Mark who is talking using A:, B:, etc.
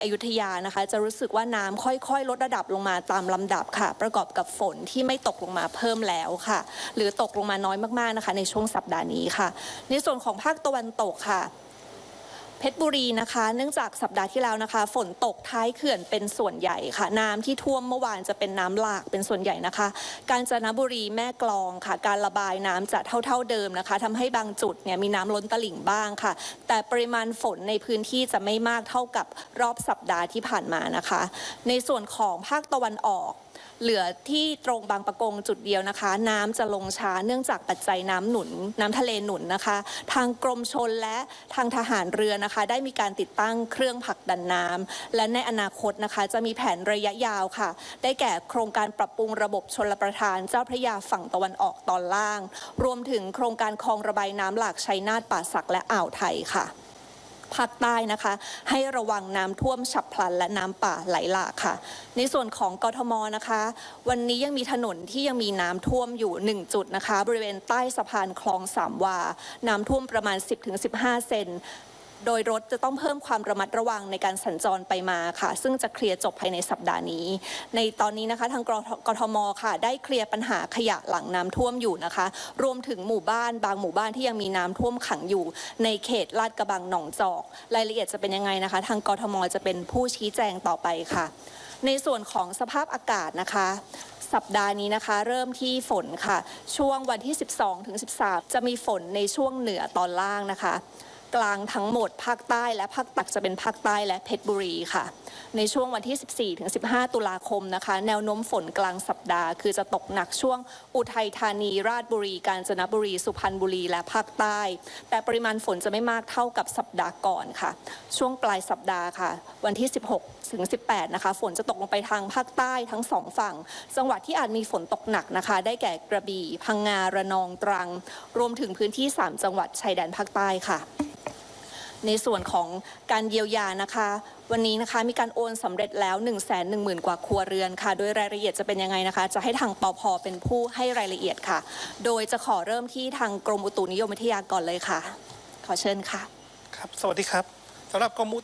A: อยุธยานะคะจะรู้สึกว่าน้ำค่อยๆลดระดับลงมาตามลำดับค่ะประกอบกับฝนที่ไม่ตกลงมาเพิ่มแล้วค่ะหรือตกลงมาน้อยมากๆนะคะในช่วงสัปดาห์นี้ค่ะในส่วนของภาคตะวันตกค่ะเพชรบุรีนะคะเนื่องจากสัปดาห์ที่แล้วนะคะฝนตกท้ายเขื่อนเป็นส่วนใหญ่ค่ะน้ำที่ท่วมเมื่อวานจะเป็นน้ำหลากเป็นส่วนใหญ่นะคะกาญจนบุรีแม่กลองค่ะการระบายน้ำจะเท่าเดิมนะคะทำให้บางจุดเนี่ยมีน้ำล้นตลิ่งบ้างค่ะแต่ปริมาณฝนในพื้นที่จะไม่มากเท่ากับรอบสัปดาห์ที่ผ่านมานะคะในส่วนของภาคตะวันออกเหลือที่ตรงบางปะกงจุดเดียวนะคะน้ำจะลงช้าเนื่องจากปัจจัยน้ำหนุนน้ำทะเลหนุนนะคะทางกรมชลและทางทหารเรือนะคะได้มีการติดตั้งเครื่องผลักดันน้ำและในอนาคตนะคะจะมีแผนระยะยาวค่ะได้แก่โครงการปรับปรุงระบบชลประทานเจ้าพระยาฝั่งตะวันออกตอนล่างรวมถึงโครงการคลองระบายน้ำหลากชัยนาทป่าสักและอ่าวไทยค่ะภาคใต้นะคะให้ระวังน้ำท่วมฉับพลันและน้ำป่าไหลหลากค่ะในส่วนของกทมนะคะวันนี้ยังมีถนนที่ยังมีน้ำท่วมอยู่1จุดนะคะบริเวณใต้สะพานคลองสามวาน้ำท่วมประมาณ 10-15 เซนโดยรถจะต้องเพิ่มความระมัดระวังในการสัญจรไปมาค่ะซึ่งจะเคลียร์จบภายในสัปดาห์นี้ในตอนนี้นะคะทางกทมค่ะได้เคลียร์ปัญหาขยะหลังน้ำท่วมอยู่นะคะรวมถึงหมู่บ้านบางหมู่บ้านที่ยังมีน้ำท่วมขังอยู่ในเขตลาดกระบังหนองจอกรายละเอียดจะเป็นยังไงนะคะทางกทมจะเป็นผู้ชี้แจงต่อไปค่ะในส่วนของสภาพอากาศนะคะสัปดาห์นี้นะคะเริ่มที่ฝนค่ะช่วงวันที่ 12-13 จะมีฝนในช่วงเหนือตอนล่างนะคะกลางทั้งหมดภาคใต้และภาคตะวันออกจะเป็นภาคใต้และเพชรบุรีค่ะในช่วงวันที่ 14-15 ตุลาคมนะคะแนวโน้มฝนกลางสัปดาห์คือจะตกหนักช่วงอุทัยธานีราชบุรีกาญจนบุรีสุพรรณบุรีและภาคใต้แต่ปริมาณฝนจะไม่มากเท่ากับสัปดาห์ก่อนค่ะช่วงปลายสัปดาห์ค่ะวันที่ 16-18 นะคะฝนจะตกลงไปทางภาคใต้ทั้ง2ฝั่งจังหวัดที่อาจมีฝนตกหนักนะคะได้แก่กระบี่พังงาระนองตรังรวมถึงพื้นที่3จังหวัดชายแดนภาคใต้ค่ะในส่วนของการเยียวยานะคะวันนี้นะคะมีการโอนสำเร็จแล้ว 110,000 กว่าครัวเรือนค่ะโดยรายละเอียดจะเป็นยังไงนะคะจะให้ทางปภ.เป็นผู้ให้รายละเอียดค่ะโดยจะขอเริ่มที่ทางกรมอุตุนิยมวิทยาก่อนเลยค่ะขอเชิญค่ะ
B: ครับสวัสดีครับสำหรับกรมอุ